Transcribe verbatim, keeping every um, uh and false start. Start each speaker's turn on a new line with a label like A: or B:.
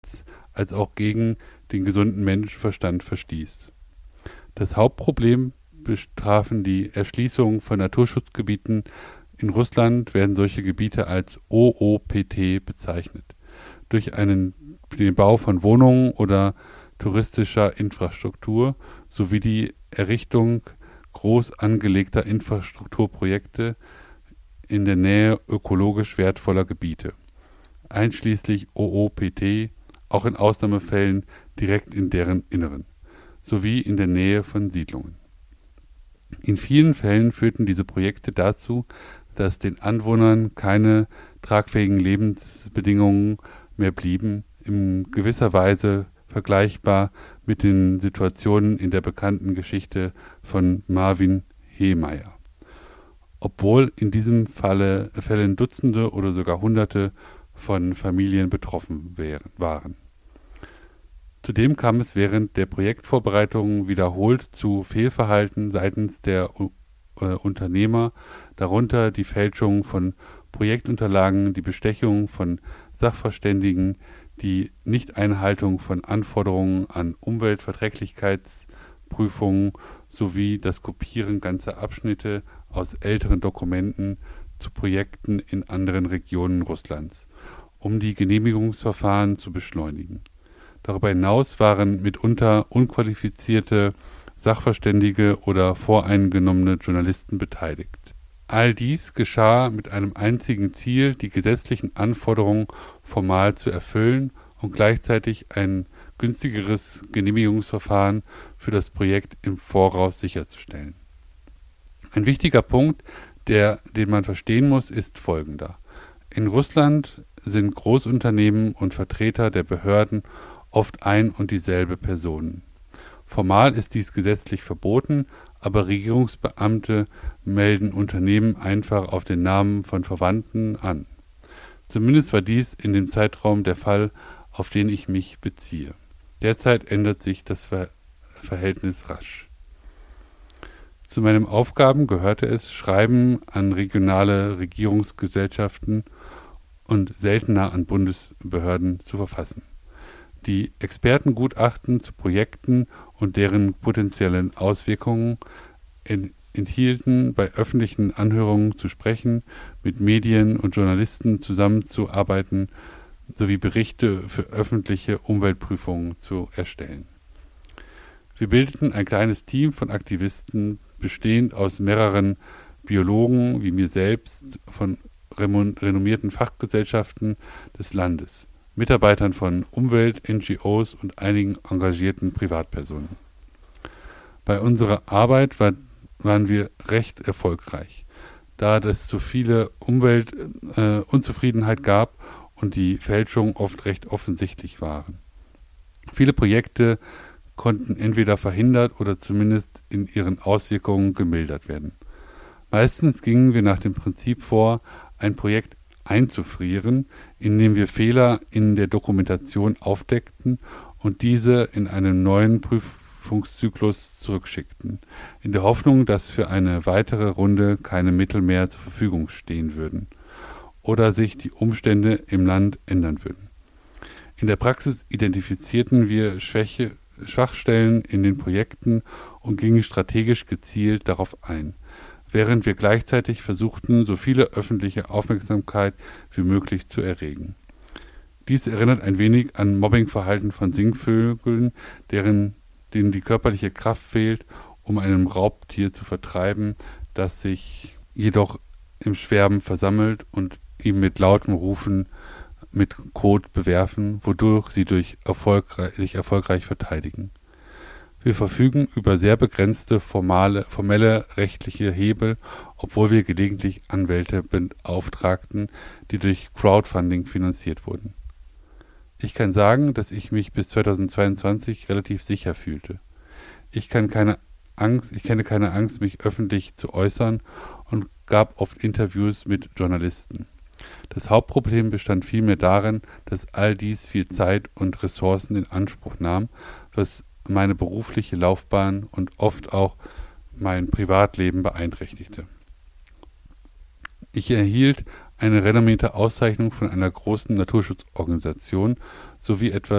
A: als auch gegen den gesunden Menschenverstand verstieß. Das Hauptproblem betrafen die Erschließung von Naturschutzgebieten. In Russland werden solche Gebiete als O O P T bezeichnet. Durch einen, den Bau von Wohnungen oder touristischer Infrastruktur sowie die Errichtung groß angelegter Infrastrukturprojekte in der Nähe ökologisch wertvoller Gebiete, einschließlich O O P T, auch in Ausnahmefällen direkt in deren Inneren, sowie in der Nähe von Siedlungen. In vielen Fällen führten diese Projekte dazu, dass den Anwohnern keine tragfähigen Lebensbedingungen mehr blieben, in gewisser Weise vergleichbar mit den Situationen in der bekannten Geschichte von Marvin Heemeyer. Obwohl in diesem Falle Fällen Dutzende oder sogar Hunderte von Familien betroffen wären, waren. Zudem kam es während der Projektvorbereitungen wiederholt zu Fehlverhalten seitens der äh, Unternehmer, darunter die Fälschung von Projektunterlagen, die Bestechung von Sachverständigen, die Nichteinhaltung von Anforderungen an Umweltverträglichkeitsprüfungen sowie das Kopieren ganzer Abschnitte aus älteren Dokumenten zu Projekten in anderen Regionen Russlands, um die Genehmigungsverfahren zu beschleunigen. Darüber hinaus waren mitunter unqualifizierte Sachverständige oder voreingenommene Journalisten beteiligt. All dies geschah mit einem einzigen Ziel, die gesetzlichen Anforderungen formal zu erfüllen und gleichzeitig ein günstigeres Genehmigungsverfahren für das Projekt im Voraus sicherzustellen. Ein wichtiger Punkt, der, den man verstehen muss, ist folgender. In Russland sind Großunternehmen und Vertreter der Behörden oft ein und dieselbe Person. Formal ist dies gesetzlich verboten, aber Regierungsbeamte melden Unternehmen einfach auf den Namen von Verwandten an. Zumindest war dies in dem Zeitraum der Fall, auf den ich mich beziehe. Derzeit ändert sich das Ver- Verhältnis rasch. Zu meinen Aufgaben gehörte es, Schreiben an regionale Regierungsgesellschaften und seltener an Bundesbehörden zu verfassen. Die Expertengutachten zu Projekten und deren potenziellen Auswirkungen enthielten, bei öffentlichen Anhörungen zu sprechen, mit Medien und Journalisten zusammenzuarbeiten sowie Berichte für öffentliche Umweltprüfungen zu erstellen. Wir bildeten ein kleines Team von Aktivisten, bestehend aus mehreren Biologen wie mir selbst, von renommierten Fachgesellschaften des Landes, Mitarbeitern von Umwelt-N G Os und einigen engagierten Privatpersonen. Bei unserer Arbeit war, waren wir recht erfolgreich, da es so viele Umweltunzufriedenheit äh, gab und die Fälschungen oft recht offensichtlich waren. Viele Projekte konnten entweder verhindert oder zumindest in ihren Auswirkungen gemildert werden. Meistens gingen wir nach dem Prinzip vor, ein Projekt einzufrieren, indem wir Fehler in der Dokumentation aufdeckten und diese in einem neuen Prüfungszyklus zurückschickten, in der Hoffnung, dass für eine weitere Runde keine Mittel mehr zur Verfügung stehen würden oder sich die Umstände im Land ändern würden. In der Praxis identifizierten wir Schwäche, Schwachstellen in den Projekten und gingen strategisch gezielt darauf ein, während wir gleichzeitig versuchten, so viele öffentliche Aufmerksamkeit wie möglich zu erregen. Dies erinnert ein wenig an Mobbingverhalten von Singvögeln, deren, denen die körperliche Kraft fehlt, um einem Raubtier zu vertreiben, das sich jedoch im Schwärmen versammelt und ihm mit lautem Rufen mit Kot bewerfen, wodurch sie durch erfolgreich, sich erfolgreich verteidigen. Wir verfügen über sehr begrenzte formale, formelle rechtliche Hebel, obwohl wir gelegentlich Anwälte beauftragten, die durch Crowdfunding finanziert wurden. Ich kann sagen, dass ich mich bis zweitausendzweiundzwanzig relativ sicher fühlte. Ich kann keine Angst, ich kenne keine Angst, mich öffentlich zu äußern und gab oft Interviews mit Journalisten. Das Hauptproblem bestand vielmehr darin, dass all dies viel Zeit und Ressourcen in Anspruch nahm, was meine berufliche Laufbahn und oft auch mein Privatleben beeinträchtigte. Ich erhielt eine renommierte Auszeichnung von einer großen Naturschutzorganisation sowie etwas